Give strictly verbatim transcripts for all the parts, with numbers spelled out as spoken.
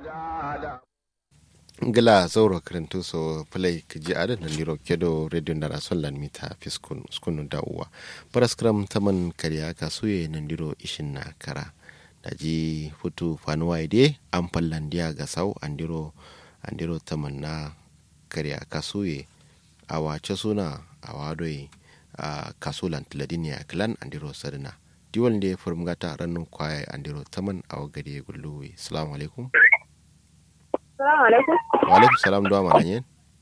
Gila zauro karantu so play kiji ada na liro kedo radio na sollan mita fiskun skunu da uwa paraskram taman kariya kasuye na liro ishin na kara daji futu fanuwa ide an fallandiya ga sau andiro andiro taman na kariya kasuye a wace suna a wadoi a kasulan tiladiniya klan andiro sarina diwal ne furmgata rannu kwaye andiro taman a wagade gulluwi. Assalamu alaikum. Assalamu alaikum. Wa alaikum salam, ndo mana nyen?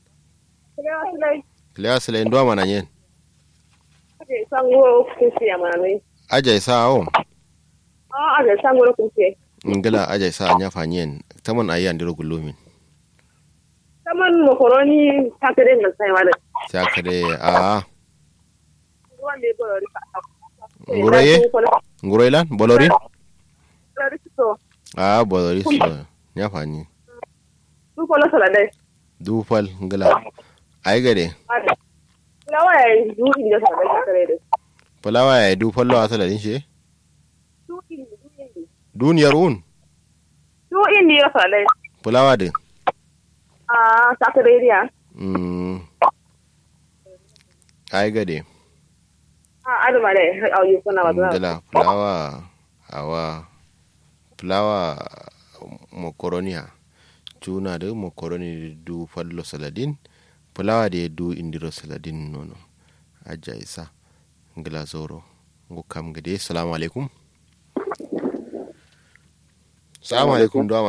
Kilewa sile ndo mana nyen? Aje sango kusi ya mana. Aje sa o. Ah aje sango kusi. Ngala aje sa nya fanyen. Taman ayi andiro gulumin. Taman mokoroni takere na sai wala. Takere a. Wande bolori. Nguroye? Nguroye lan bolori? Bolori so. Ah bolori so. Nya fanyi. Du polo sala dai. Du pol ngala. Ai gade. Fulawa ya du inda sala dai kare dai. Fulawa ya du polo asala din she? Du indi du indi. Duniyar un. Du indi ya sala dai. Fulawa din. Ah takare dia. Mm. Ai gade. Ah adu mare au yu kuna wazana. Ngala fulawa awa fulawa mokoronia. Juna da makaroni du fallo saladin fulawa da du indiro saladin nono aja isa ngila zoro ngukam gade. Assalamu alaikum. Assalamu alaikum.